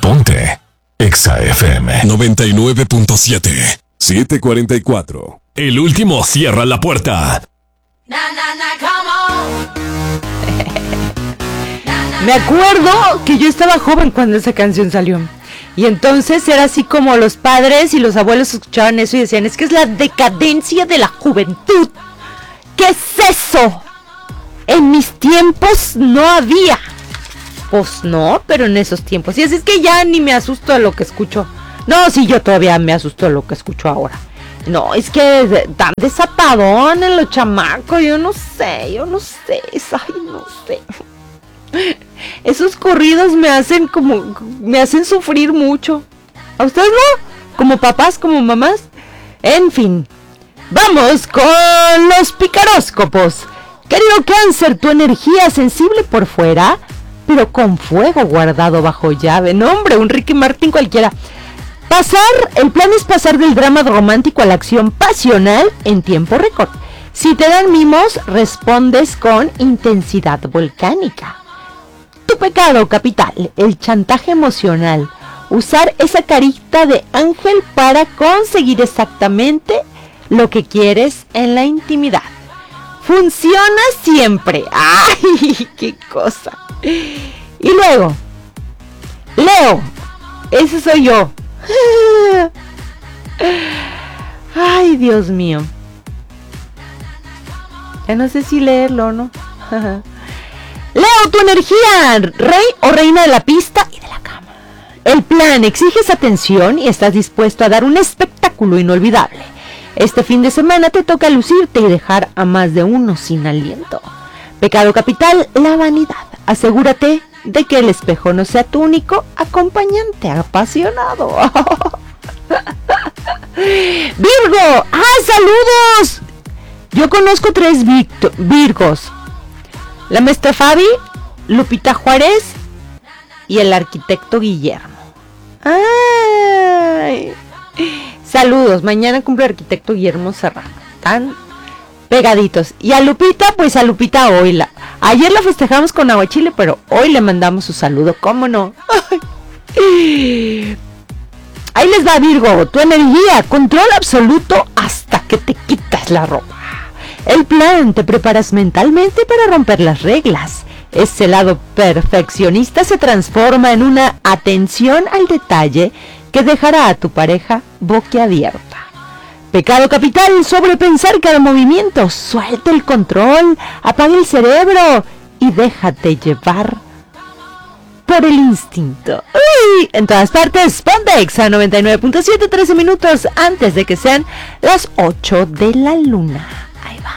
Ponte Exa FM 99.7. 7:44. El último cierra la puerta. Me acuerdo que yo estaba joven cuando esa canción salió. Y entonces era así como los padres y los abuelos escuchaban eso y decían, es que es la decadencia de la juventud. ¿Qué es eso? En mis tiempos no había. Pues no, pero en esos tiempos. Y así es que ya ni me asusto a lo que escucho. No, sí, yo todavía me asusto a lo que escucho ahora. No, es que tan desatadón en los chamacos. Yo no sé. Ay, no sé. Esos corridos me hacen sufrir mucho. ¿A ustedes no? ¿Como papás, como mamás? En fin, vamos con los picaróscopos. Querido Cáncer, tu energía sensible por fuera, pero con fuego guardado bajo llave. No, hombre, un Ricky Martin cualquiera. El plan es pasar del drama romántico a la acción pasional en tiempo récord. Si te dan mimos, respondes con intensidad volcánica. Tu pecado capital, el chantaje emocional. Usar esa carita de ángel para conseguir exactamente lo que quieres en la intimidad. Funciona siempre. ¡Ay, qué cosa! Y luego, Leo, ese soy yo. Ay, Dios mío. Ya no sé si leerlo o no. Leo, tu energía, rey o reina de la pista y de la cama. El plan, exiges atención y estás dispuesto a dar un espectáculo inolvidable. Este fin de semana te toca lucirte y dejar a más de uno sin aliento. Pecado capital, la vanidad. Asegúrate de que el espejo no sea tu único acompañante apasionado. Virgo, saludos. Yo conozco 3 Virgos. La maestra Fabi, Lupita Juárez y el arquitecto Guillermo. ¡Ay! Saludos, mañana cumple el arquitecto Guillermo Serrano. Tan pegaditos. Y a Lupita, pues a Lupita hoy. Ayer la festejamos con aguachile, pero hoy le mandamos su saludo, ¿cómo no? Ay. Ahí les va, Virgo, tu energía, control absoluto hasta que te quitas la ropa. El plan, te preparas mentalmente para romper las reglas. Ese lado perfeccionista se transforma en una atención al detalle que dejará a tu pareja boquiabierta. Pecado capital, sobrepensar cada movimiento. Suelta el control, apaga el cerebro y déjate llevar por el instinto. ¡Uy! En todas partes, ponte Exa 99.7, 13 minutos antes de que sean las 8 de la luna.